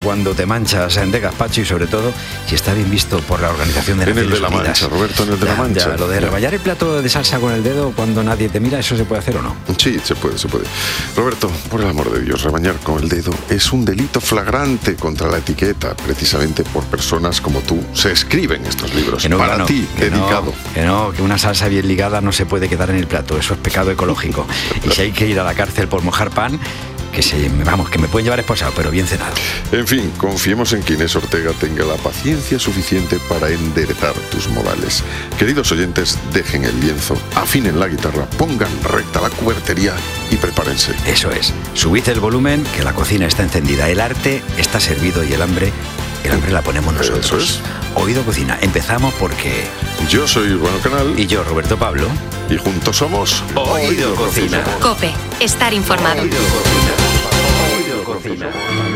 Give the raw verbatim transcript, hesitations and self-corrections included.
cuando te manchas de gazpacho y sobre todo si está bien visto por la Organización de En Naciones el de la Unidas. Mancha, Roberto, en el de ya, la Mancha. Ya, lo de rebañar el plato de salsa con el dedo cuando nadie te mira, ¿eso se puede hacer o no? Sí, se puede, se puede. Roberto, por el amor de Dios, rebañar con el dedo es un delito flagrante contra la etiqueta. Precisamente por personas como tú se escriben estos libros. Que no, para no, ti, que dedicado. No, que no, que una salsa bien ligada no se puede quedar en el plato. Eso es pecado ecológico. Y si hay que ir a la cárcel por mojar pan, que se, vamos, que me pueden llevar esposado, pero bien cenado. En fin, confiemos en que Inés Ortega tenga la paciencia suficiente para enderezar tus modales. Queridos oyentes, dejen el lienzo, afinen la guitarra, pongan recta la cubertería y prepárense. Eso es. Subid el volumen, que la cocina está encendida. El arte está servido y el hambre, el hambre la ponemos nosotros. Eso es. Oído Cocina. Empezamos porque... Yo soy Urbano Canal. Y yo, Roberto Pablo. Y juntos somos... Oído Cocina. COPE. Estar informado. Oído Cocina. Oído Cocina.